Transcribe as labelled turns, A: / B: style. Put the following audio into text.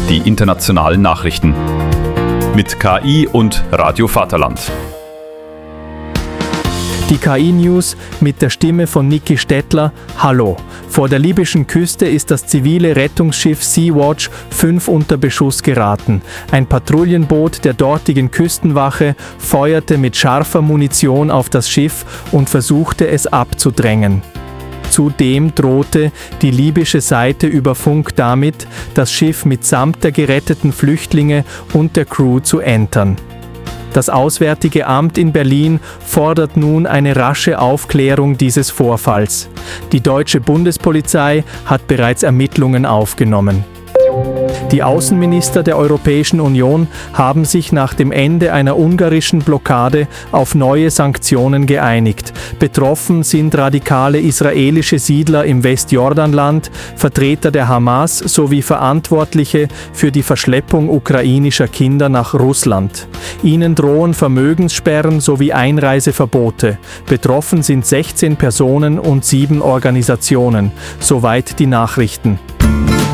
A: die internationalen Nachrichten. Mit KI und Radio Vaterland.
B: Die KI-News mit der Stimme von Niki Stettler. Hallo. Vor der libyschen Küste ist das zivile Rettungsschiff Sea-Watch 5 unter Beschuss geraten. Ein Patrouillenboot der dortigen Küstenwache feuerte mit scharfer Munition auf das Schiff und versuchte es abzudrängen. Zudem drohte die libysche Seite über Funk damit, das Schiff mitsamt der geretteten Flüchtlinge und der Crew zu entern. Das Auswärtige Amt in Berlin fordert nun eine rasche Aufklärung dieses Vorfalls. Die deutsche Bundespolizei hat bereits Ermittlungen aufgenommen. Die Außenminister der Europäischen Union haben sich nach dem Ende einer ungarischen Blockade auf neue Sanktionen geeinigt. Betroffen sind radikale israelische Siedler im Westjordanland, Vertreter der Hamas sowie Verantwortliche für die Verschleppung ukrainischer Kinder nach Russland. Ihnen drohen Vermögenssperren sowie Einreiseverbote. Betroffen sind 16 Personen und 7 Organisationen. Soweit die Nachrichten.